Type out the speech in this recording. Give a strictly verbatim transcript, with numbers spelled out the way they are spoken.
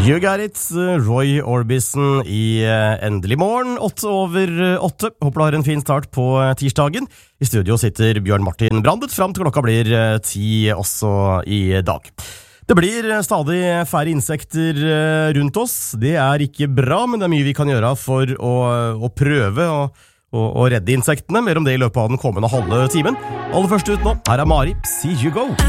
You got it, Roy Orbison i Endelig morgen, åtte over åtte. Håper du har en fin start på tirsdagen. I studio sitter Bjørn Martin Brandet frem til klokka blir ti også i dag. Det blir stadig færre insekter rundt oss. Det er ikke bra, men det er mye vi kan gjøre for å, å prøve å, å, å redde insektene. Mer om det i løpet av den kommende halve timen. Aller først ut nå, her er Mari, See You Go.